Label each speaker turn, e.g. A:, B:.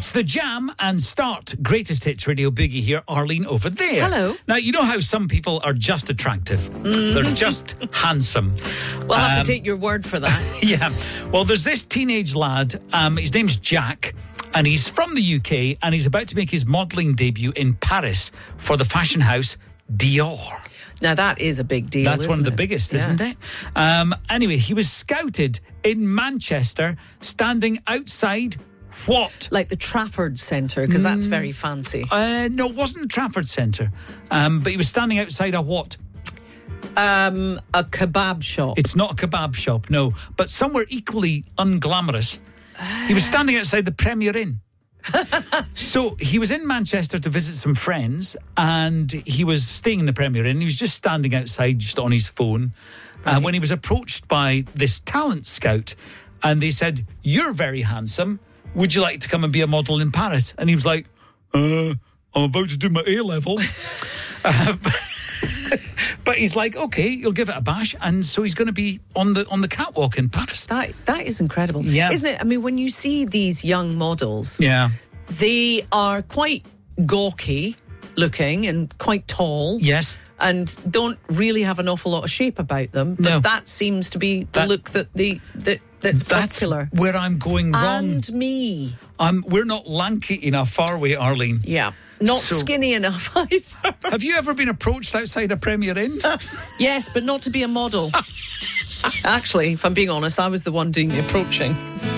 A: It's the Jam and Start Greatest Hits Radio. Biggie here, Arlene over there.
B: Hello.
A: Now, you know how some people are just attractive. They're just handsome.
B: Well, I'll have to take your word for that.
A: Yeah. Well, there's this teenage lad. His name's Jack. And he's from the UK. And he's about to make his modelling debut in Paris for the fashion house Dior.
B: Now, that is a big deal.
A: That's one of the
B: it?
A: biggest,
B: Yeah.
A: isn't it? Anyway, he was scouted in Manchester, standing outside what?
B: Like the Trafford Centre, because that's very fancy.
A: No, it wasn't the Trafford Centre. But he was standing outside a what?
B: A kebab shop.
A: It's not a kebab shop, no. But somewhere equally unglamorous. He was standing outside the Premier Inn. So he was in Manchester to visit some friends, and he was staying in the Premier Inn. He was just standing outside, just on his phone, when he was approached by this talent scout, and they said, "You're very handsome. Would you like to come and be a model in Paris?" And he was like, "I'm about to do my A-levels." But he's like, "Okay, you'll give it a bash," and so he's going to be on the catwalk in Paris.
B: That is incredible,
A: Yeah.
B: isn't it? I mean, when you see these young models,
A: Yeah.
B: they are quite gawky looking and quite tall.
A: Yes.
B: And don't really have an awful lot of shape about them. But
A: No.
B: that seems to be the look that's popular.
A: Where I'm going wrong.
B: And me.
A: We're not lanky enough, are we, Arlene?
B: Yeah. Not
A: So-
B: skinny enough either.
A: Have you ever been approached outside a Premier Inn?
B: Yes, but not to be a model. Actually, if I'm being honest, I was the one doing the approaching.